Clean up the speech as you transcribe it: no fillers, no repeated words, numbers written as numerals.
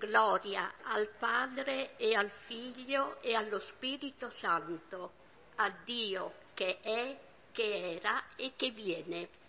Gloria al Padre e al Figlio e allo Spirito Santo, a Dio che è, che era e che viene,